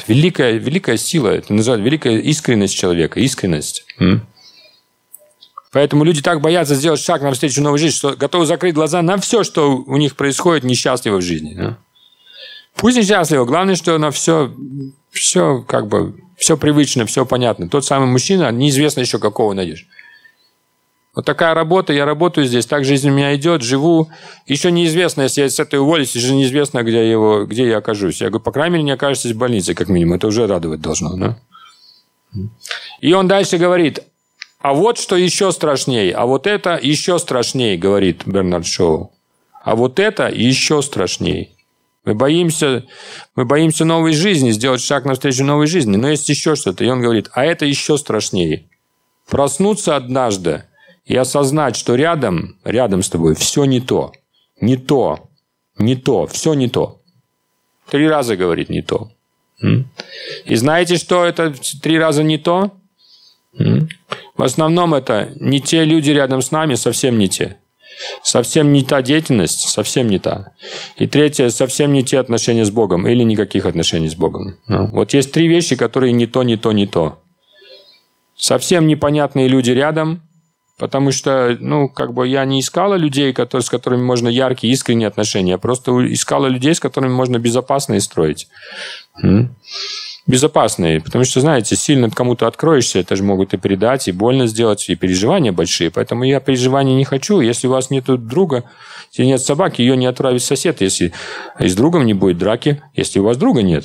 великая сила. Это называют великая искренность человека. Искренность. Поэтому люди так боятся сделать шаг навстречу новой жизни, что готовы закрыть глаза на все, что у них происходит несчастливо в жизни. Да? Пусть несчастливо. Главное, что на все привычно, все понятно. Тот самый мужчина, неизвестно еще, какого найдешь. Вот такая работа, я работаю здесь, так жизнь у меня идет, живу. Еще неизвестно, если я с этой уволюсь, еще неизвестно, где я окажусь. Я говорю, по крайней мере, не окажетесь в больнице, как минимум. Это уже радовать должно. Да? И он дальше говорит, а вот что еще страшнее, а вот это еще страшнее, говорит Бернард Шоу. А вот это еще страшнее. Мы боимся новой жизни, сделать шаг навстречу новой жизни. Но есть еще что-то. И он говорит, а это еще страшнее. Проснуться однажды и осознать, что рядом с тобой все не то. Не то. Все не то. 3 раза говорит не то. И знаете, что это 3 раза не то? В основном это не те люди рядом с нами, совсем не те. Совсем не та деятельность, совсем не та. И 3, совсем не те отношения с Богом или никаких отношений с Богом. Вот есть 3 вещи, которые не то. Совсем непонятные люди рядом, потому что, я не искала людей, с которыми можно яркие, искренние отношения, а просто искала людей, с которыми можно безопасные строить. Безопасные, потому что, знаете, сильно кому-то откроешься, это же могут и предать, и больно сделать, и переживания большие. Поэтому я переживаний не хочу. Если у вас нет друга, если нет собаки, ее не отправит сосед. Если с другом не будет драки, если у вас друга нет.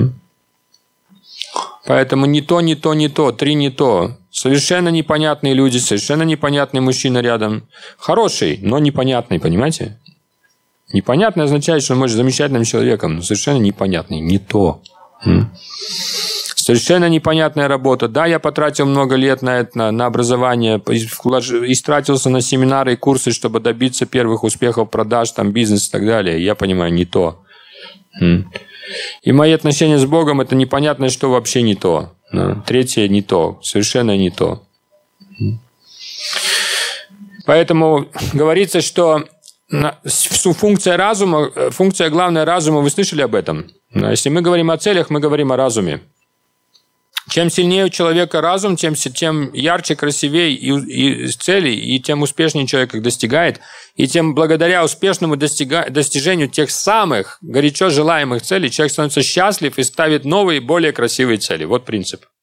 Поэтому не то, 3 не то. Совершенно непонятные люди, совершенно непонятный мужчина рядом. Хороший, но непонятный, понимаете? Непонятный означает, что он может быть замечательным человеком, но совершенно непонятный, не то. Совершенно непонятная работа. Да, я потратил много лет на это, на образование, истратился на семинары и курсы, чтобы добиться первых успехов, продаж, бизнес и так далее. Я понимаю, не то. И мои отношения с Богом – это непонятно, что вообще не то. 3 не то. Совершенно не то. Поэтому говорится, что функция главная разума, вы слышали об этом? Если мы говорим о целях, мы говорим о разуме. Чем сильнее у человека разум, тем ярче, красивее и цели, и тем успешнее человек их достигает, и тем благодаря успешному достижению тех самых горячо желаемых целей человек становится счастлив и ставит новые, более красивые цели. Вот принцип.